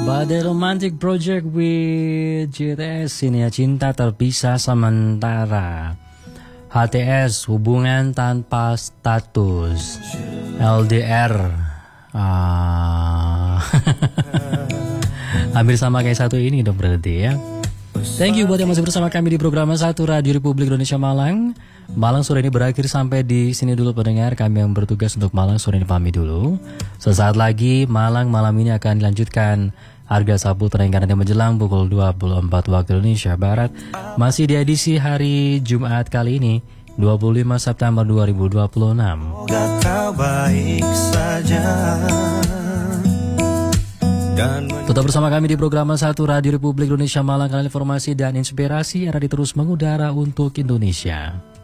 Badai Romantic Project with JTS, ini ya, cinta terpisah sementara. HTS, hubungan tanpa status. LDR, hampir sama kayak satu ini dong berarti ya. Thank you buat yang masih bersama kami di program 1 Radio Republik Indonesia Malang. Malang sore ini berakhir sampai di sini dulu pendengar. Kami yang bertugas untuk Malang sore ini pamit dulu. Sesaat lagi Malang malam ini akan dilanjutkan Harga Saputra yang nanti menjelang pukul 24 waktu Indonesia Barat. Masih di edisi hari Jumat kali ini 25 September 2026. Baik saja. Tetap bersama kami di program 1 Radio Republik Indonesia Malang, kanal informasi dan inspirasi yang ada terus mengudara untuk Indonesia.